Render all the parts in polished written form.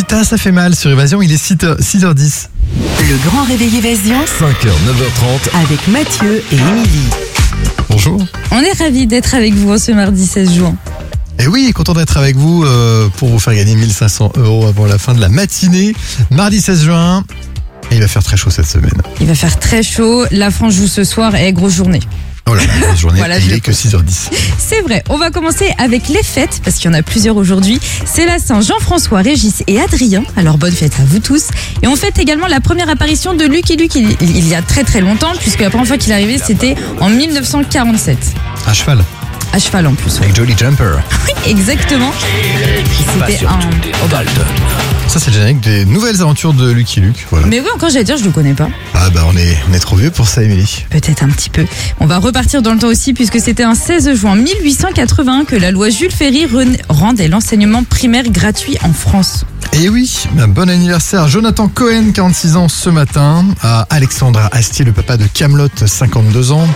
Vita, ça fait mal sur Évasion, il est 6h10. Le grand réveil Évasion 5h, 9h30. avec Mathieu et Émilie. Bonjour. On est ravis d'être avec vous ce mardi 16 juin. Et oui, content d'être avec vous pour vous faire gagner 1500 € avant la fin de la matinée. Mardi 16 juin, et il va faire très chaud cette semaine. Il va faire très chaud, la France joue ce soir et grosse journée. Oh là là, la journée, Voilà, il je est que 6h10. C'est vrai, on va commencer avec les fêtes, parce qu'il y en a plusieurs aujourd'hui. C'est la Saint-Jean-François, Régis et Adrien, alors bonne fête à vous tous. Et on fête également la première apparition de Lucky Luke il y a très très longtemps, puisque la première fois qu'il est arrivé c'était en 1947. À cheval, À cheval en plus. avec Jolly Jumper. Oui, exactement. C'était un... Ça, c'est le générique des nouvelles aventures de Lucky Luke. Voilà. Mais oui, encore j'allais dire, je le connais pas. Ah bah on est trop vieux pour ça, Émilie. Peut-être un petit peu. On va repartir dans le temps aussi puisque c'était un 16 juin 1881 que la loi Jules Ferry rendait l'enseignement primaire gratuit en France. Et oui, bon anniversaire Jonathan Cohen, 46 ans ce matin, à Alexandre Astier, le papa de Kaamelott, 52 ans.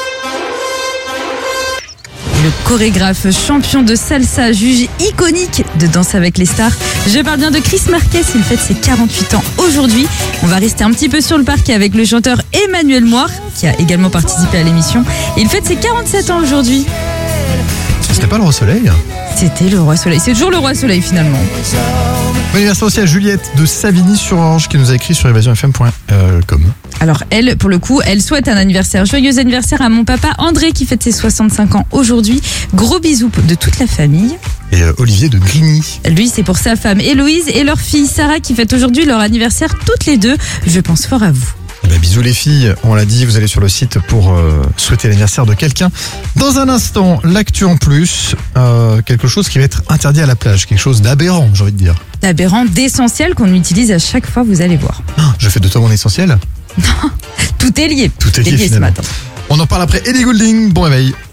Le chorégraphe champion de salsa, juge iconique de Danse avec les stars. Je parle bien de Chris Marquez, il fête ses 48 ans aujourd'hui. On va rester un petit peu sur le parquet avec le chanteur Emmanuel Moir, qui a également participé à l'émission. Il fête ses 47 ans aujourd'hui. C'était pas le Roi Soleil? C'était le Roi Soleil. C'est toujours le Roi Soleil finalement. Bon anniversaire aussi à Juliette de Savigny-sur-Orge qui nous a écrit sur évasionfm.com. Alors elle, pour le coup, elle souhaite un anniversaire. Joyeux anniversaire à mon papa André qui fête ses 65 ans aujourd'hui. Gros bisous de toute la famille. Et Olivier de Grigny. Lui, c'est pour sa femme Héloïse et leur fille Sarah qui fête aujourd'hui leur anniversaire toutes les deux. Je pense fort à vous. Bisous les filles, on l'a dit, vous allez sur le site pour souhaiter l'anniversaire de quelqu'un. Dans un instant, l'actu en plus, quelque chose qui va être interdit à la plage, quelque chose d'aberrant, j'ai envie de dire. D'aberrant, d'essentiel qu'on utilise à chaque fois, vous allez voir. Je fais de toi mon essentiel. Tout est lié. Tout est lié ce finalement. matin. On en parle après Ellie Goulding, bon réveil.